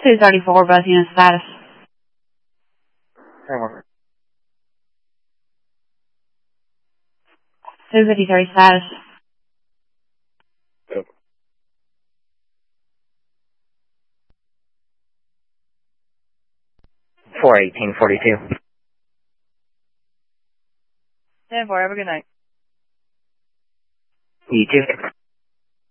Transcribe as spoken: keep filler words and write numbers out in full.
two thirty-four, bus unit status. two fifty-three status. Yep. four eighteen forty-two. ten four, have a good night. You too.